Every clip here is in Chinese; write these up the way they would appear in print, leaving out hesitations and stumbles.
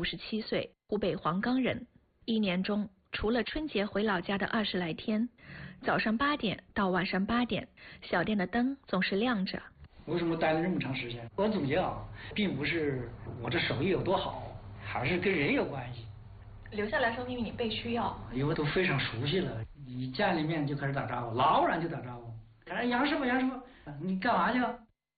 57岁，湖北黄冈人。一年中，除了春节回老家的20来天，早上8点到晚上8点，小店的灯总是亮着。 为什么待了这么长时间？我总结并不是我这手艺有多好，还是跟人有关系。 留下来说明你被需要， 因为都非常熟悉了，一见了面就开始打招呼，老远就打招呼。哎，杨师傅，杨师傅，你干嘛去了？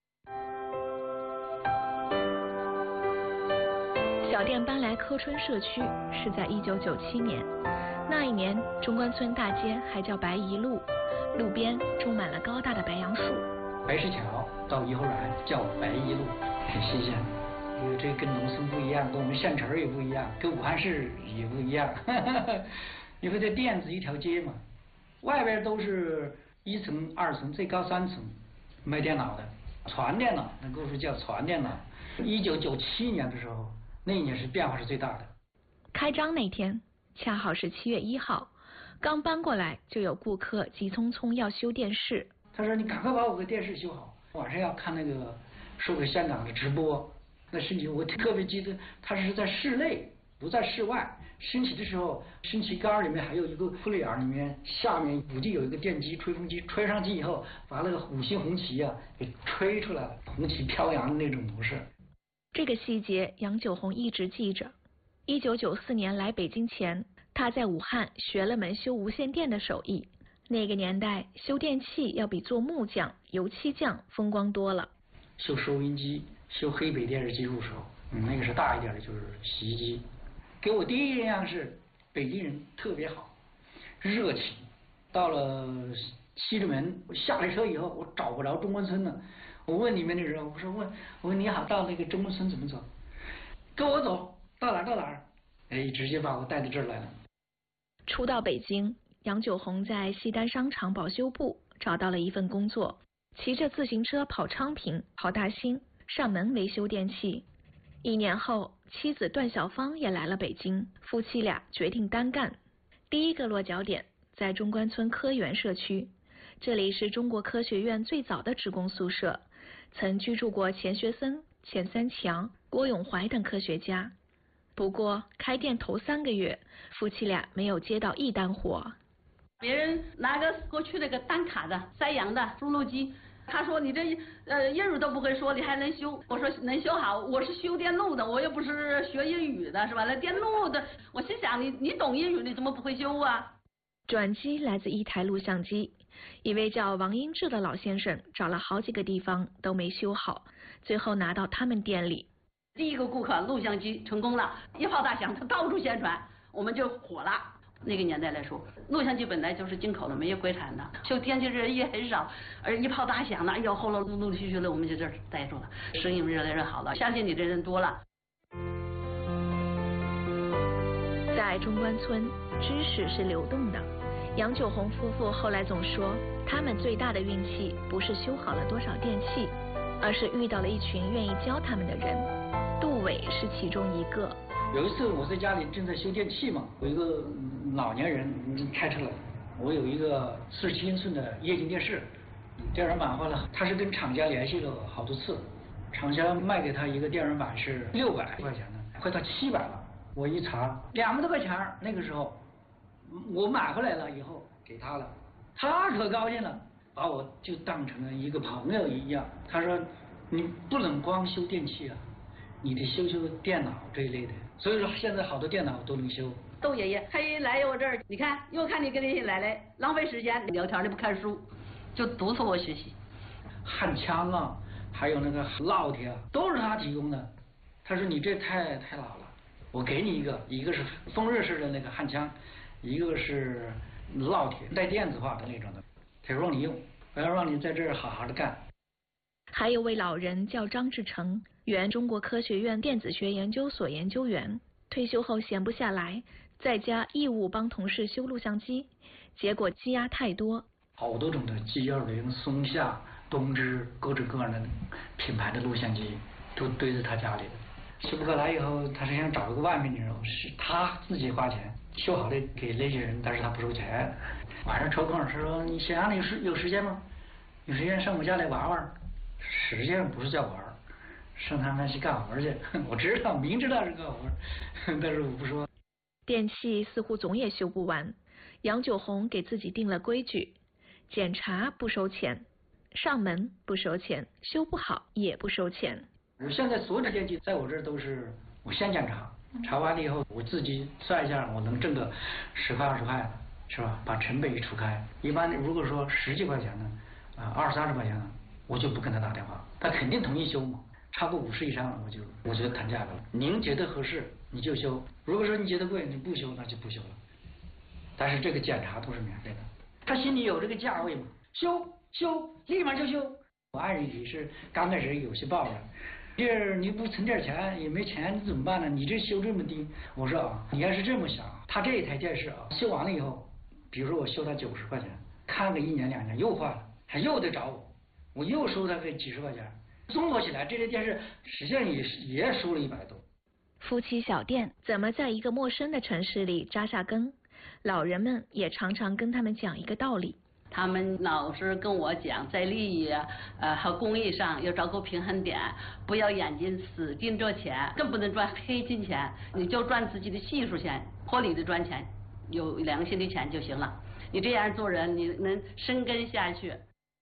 小店搬来柯春社区是在1997年，那一年中关村大街还叫白宜路，路边种满了高大的白杨树。 白石桥到颐和园叫白宜路，很新鲜。因为这跟农村不一样，跟我们县城也不一样，跟武汉市也不一样。因为这店子一条街嘛，外边都是1层、2层，最高3层卖电脑的，传电脑，那故事叫传电脑。1997年的时候，那一年是变化是最大的。 开张那天恰好是7月1号，刚搬过来就有顾客急匆匆要修电视。 他说：“你赶快把我个电视修好，晚上要看那个说给香港的直播。”那升旗我特别记得，它是在室内，不在室外。升旗的时候，升旗杆里面还有一个窟窿眼，里面下面估计有一个电机、吹风机，吹上去以后，把那个5星红旗给吹出来了，红旗飘扬的那种模式。 这个细节杨九红一直记着。1994年来北京前，他在武汉学了门修无线电的手艺。那个年代修电器要比做木匠、油漆匠风光多了。 修收音机、修黑北电视机入手，那个是大一点的，就是洗衣机。给我第一印象是北京人特别好，热情。到了西直门，我下了车以后，我找不着中关村了。我问里面的人，我问你好，到那个中关村怎么走？跟我走，到哪儿？哎，直接把我带到这儿来了。 初到北京，杨九红在西单商场保修部找到了一份工作，骑着自行车跑昌平、跑大兴，上门维修电器。1年后，妻子段小芳也来了北京，夫妻俩决定单干。第一个落脚点在中关村科园社区，这里是中国科学院最早的职工宿舍，曾居住过钱学森、钱三强、郭永怀等科学家。不过开店头3个月，夫妻俩没有接到1单活。 别人拿个过去那个单卡的塞洋的输入机，他说你这英语都不会说，你还能修？我说能修好，我是修电路的，我又不是学英语的，是吧？那电路的，我心想你懂英语，你怎么不会修啊？ 转机来自一台录像机，一位叫王英志的老先生找了好几个地方都没修好，最后拿到他们店里。 第一个顾客录像机成功了，一炮大响，他到处宣传，我们就火了。那个年代来说，录像机本来就是进口的，没有国产的，修电器人也很少，而一炮大响了，哎呦，后来陆陆续续的，我们就这儿待住了，生意越来越好了，相信你的人多了。 在中关村，知识是流动的。杨九红夫妇后来总说，他们最大的运气不是修好了多少电器，而是遇到了一群愿意教他们的人。杜伟是其中一个。 有一次我在家里正在修电器嘛，有一个老年人开车来，我有一个47英寸的液晶电视，电源板坏了，他是跟厂家联系了好多次，厂家卖给他一个电源板是600块钱的，快到700了。我一查200多块钱，那个时候我买回来了以后给他了，他可高兴了，把我就当成了一个朋友一样。他说你不能光修电器啊，你得修电脑这一类的。所以说现在好多电脑都能修。 窦爷爷他一来我这儿，你看又看你跟那些奶奶浪费时间聊天，你不看书，就督促我学习。 焊枪啊，还有那个烙铁啊，都是他提供的。他说你这太老了，我给你一个是风热式的那个焊枪，一个是烙铁带电子化的那种的，他说让你用，我要让你在这儿好好的干。 还有位老人叫张志成，原中国科学院电子学研究所研究员，退休后闲不下来，在家义务帮同事修录像机，结果积压太多， 好多种的G10、松下、东芝各种各样的品牌的录像机都堆在他家里。修不过来以后，他是想找一个外面的人，是他自己花钱修好的给那些人，但是他不收钱。晚上抽空他说你想有时间吗？有时间上我家来玩玩。实际上不是在玩， 上他们去干活去。我知道，明知道是干活，但是我不说。 电器似乎总也修不完，杨九红给自己定了规矩：检查不收钱，上门不收钱，修不好也不收钱。 现在所有的电器在我这儿都是我先检查，查完了以后我自己算一下，我能挣个10块20块，是吧？把成本一除开，一般如果说10几块钱呢，20、30块钱呢，我就不跟他打电话，他肯定同意修嘛。超过50以上了，我就谈价格了。您觉得合适你就修，如果说你觉得贵你不修那就不修了。但是这个检查都是免费的，他心里有这个价位嘛，修立马就修。我爱人也是刚开始有些抱怨，这你不存点钱也没钱你怎么办呢？你这修这么低，我说啊，你要是这么想，他这一台电视啊修完了以后，比如说我修他90块钱，看个1年2年又坏了，还又得找我又收他个几十块钱。综合起来，这台电视实际上也收了100多。 夫妻小店怎么在一个陌生的城市里扎下根？老人们也常常跟他们讲一个道理。 他们老是跟我讲，在利益和公益上要找个平衡点，不要眼睛死盯着钱，更不能赚黑金钱，你就赚自己的技术钱，合理的赚钱，有良心的钱就行了。你这样做人，你能生根下去。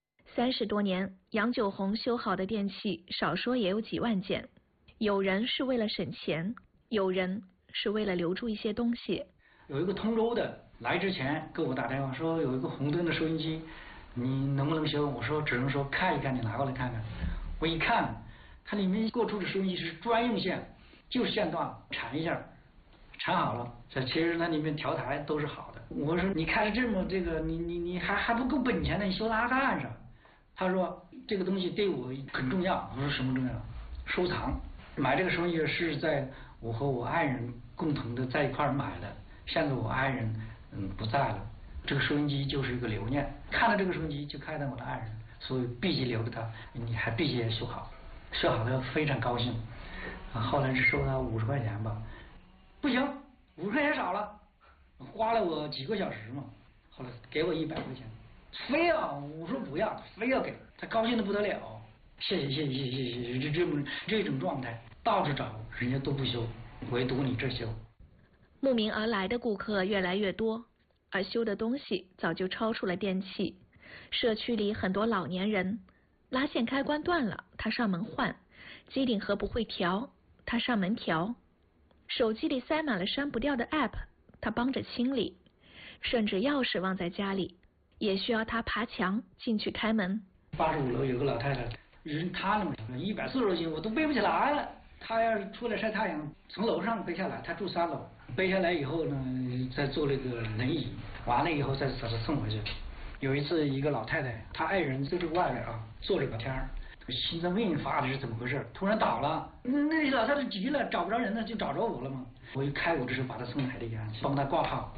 30多年，杨九红修好的电器少说也有几万件。有人是为了省钱，有人是为了留住一些东西。 有一个通州的来之前给我打电话说有一个红灯的收音机，你能不能修？我说只能说看一看，你拿过来看看。我一看，它里面过出的收音机是专用线，就是线段缠一下，缠好了。其实它里面调台都是好的。我说你看着这么这个，你还不够本钱呢，你修它干啥？他说这个东西对我很重要。我说什么重要？收藏。买这个收音机是在我和我爱人共同的在一块儿买的。现在我爱人不在了，这个收音机就是一个留念。看到这个收音机就看到我的爱人，所以必须留着它，你还必须修好。修好了非常高兴。后来是收他50块钱吧，不行，50块钱少了，花了我几个小时嘛。后来给我100块钱。非要我说不要，非要给他，高兴的不得了。谢谢，这种状态到处找人家都不修，唯独你这修。 慕名而来的顾客越来越多，而修的东西早就超出了电器。社区里很多老年人，拉线开关断了，他上门换；机顶盒不会调，他上门调；手机里塞满了删不掉的 app， 他帮着清理；甚至钥匙忘在家里，也需要他爬墙进去开门。 85楼有个老太太，人瘫了嘛，140多斤，我都背不起来了。她要是出来晒太阳，从楼上背下来，她住3楼，背下来以后呢，再坐那个轮椅，完了以后再把她送回去。有一次，一个老太太，她爱人在这个外边啊，坐着聊天，心脏病发的是怎么回事？突然倒了，那老太太急了，找不着人了，就找着我了嘛。我一开我这时候把她送海丽安，帮她挂号。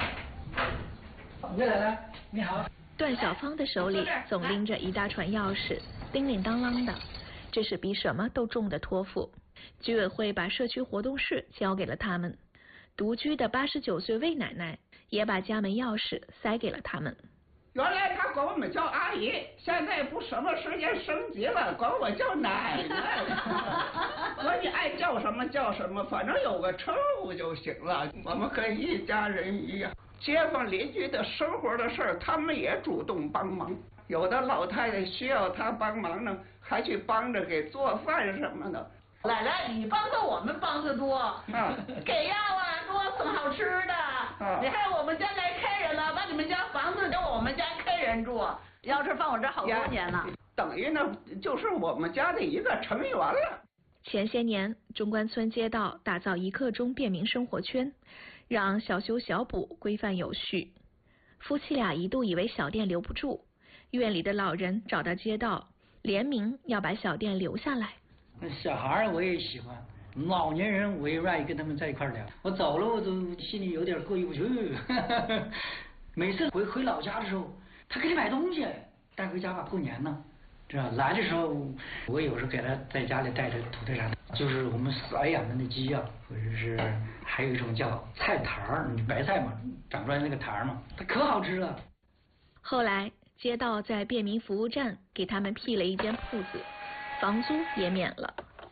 岳奶奶，你好。 段小芳的手里总拎着一大串钥匙，叮铃当啷的，这是比什么都重的托付。居委会把社区活动室交给了他们，独居的89岁魏奶奶也把家门钥匙塞给了他们。 原来他管我们叫阿姨，现在不什么时间升级了，管我叫奶奶。我你爱叫什么叫什么，反正有个称呼就行了。我们跟一家人一样，街坊邻居的生活的事儿，他们也主动帮忙。有的老太太需要他帮忙呢，还去帮着给做饭什么的。 奶奶，你帮的我们帮的多，给药啊，多送好吃的。你看我们家来客人了，把你们家房子给我们家客人住，钥匙放我这好多年了。 等于呢，就是我们家的一个成员了。 前些年，中关村街道打造一刻钟便民生活圈，让小修小补规范有序。夫妻俩一度以为小店留不住，院里的老人找到街道，联名要把小店留下来。 小孩我也喜欢，老年人我也愿意跟他们在一块聊。我走了我都心里有点过意不去。每次回老家的时候，他给你买东西带回家吧，过年呢，知道来的时候我有时候给他在家里带着土特产，就是我们饲养的那鸡啊，或者是还有一种叫菜坛儿，白菜嘛，长出来那个坛儿嘛，它可好吃了。 后来街道在便民服务站给他们辟了一间铺子，房租也免了。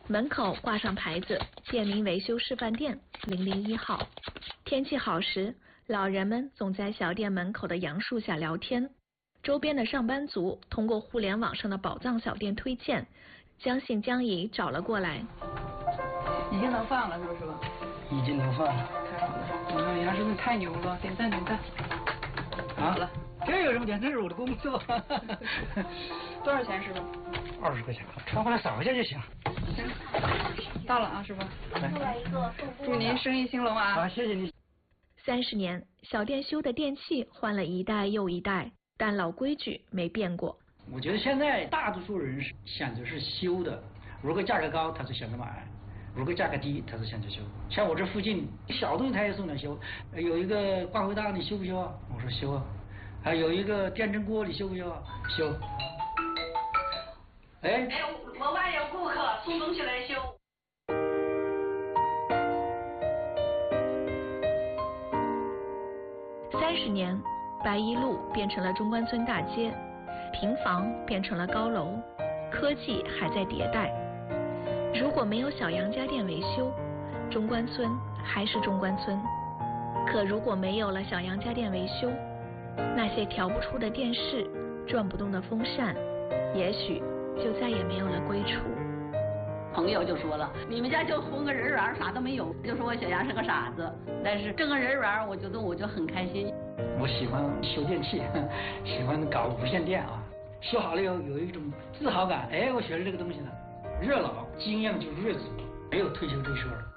门口挂上牌子，店名维修示范店001号。天气好时，老人们总在小店门口的杨树下聊天。周边的上班族通过互联网上的宝藏小店推荐，将信将疑找了过来。 已经能放了是不是？ 已经能放了。 太好了，我们杨师傅太牛了，点赞点赞。好了， 这有什么点？这是我的工作。 多少钱师傅 ？20块钱，穿回来扫一下就行。 行，到了啊，师傅。 来一个，祝您生意兴隆啊！ 好，谢谢你。 30年，小店修的电器换了一代又一代，但老规矩没变过。 我觉得现在大多数人选择是修的，如果价格高，他就选择买；如果价格低，他就选择修。像我这附近小东西他也送来修，有一个挂回大你修不修啊？我说修啊。还有一个电蒸锅你修不修啊？修。哎， 我外有顾客送东西来修。 30年，白一路变成了中关村大街，平房变成了高楼，科技还在迭代。如果没有小杨家电维修，中关村还是中关村。可如果没有了小杨家电维修，那些调不出的电视、转不动的风扇，也许就再也没有了归处。 朋友就说了，你们家就混个人缘，啥都没有，就说我小杨是个傻子。但是这个人缘，我觉得我就很开心。 我喜欢修电器，喜欢搞无线电啊，修好了以后有一种自豪感。哎，我学了这个东西呢，热闹，经验就越足，没有退休这说。